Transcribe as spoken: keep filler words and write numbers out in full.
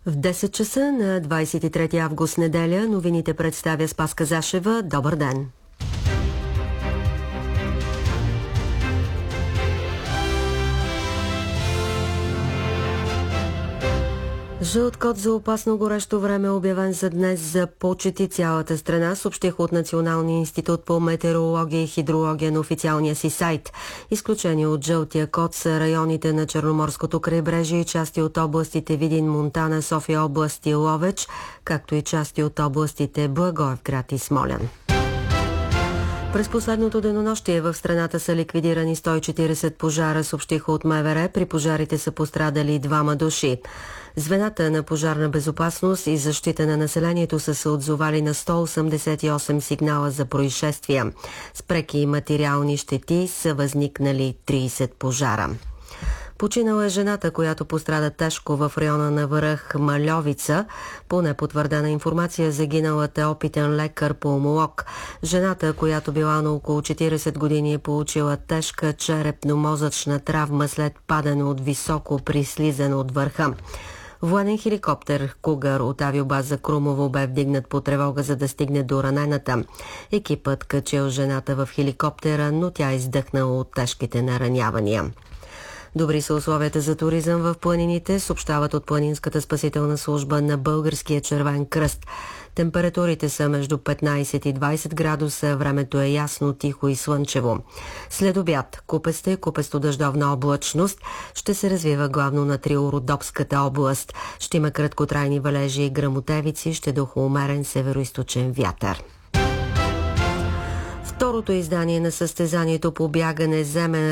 В десет часа на двадесет и трети август, неделя, новините представя Спаска Зашева. Добър ден! Жълт код за опасно горещо време, обявен за днес за почти цялата страна, съобщих от Националния институт по метеорология и хидрология на официалния си сайт. Изключение от жълтия код са районите на Черноморското крайбрежие и части от областите Видин, Монтана, София област и Ловеч, както и части от областите Благоевград и Смолян. През последното денонощие в страната са ликвидирани сто и четиридесет пожара, съобщиха от МВР. При пожарите са пострадали двама души. Звената на пожарна безопасност и защита на населението са се отзовали на сто осемдесет и осем сигнала за происшествия. С преки материални щети са възникнали тридесет пожара. Починала е жената, която пострада тежко в района на връх Мальовица. По непотвърдена информация, загиналата опитен лекар-пулмолог. Жената, която била на около четиридесет години, е получила тежка черепно-мозъчна травма след падане от високо при слизане от върха. Военен хеликоптер Кугър от авиобаза Крумово бе вдигнат по тревога, за да стигне до ранената. Екипът качил жената в хеликоптера, но тя издъхнала от тежките наранявания. Добри са условията за туризъм в планините, съобщават от Планинската спасителна служба на Българския червен кръст. Температурите са между петнадесет и двадесет градуса, времето е ясно, тихо и слънчево. След обяд купеста и купесто-дъждовна облачност ще се развива главно на Триородопската област. Ще има краткотрайни валежи и гръмотевици, ще духа умерен североизточен вятър. Второто издание на състезанието по бягане земен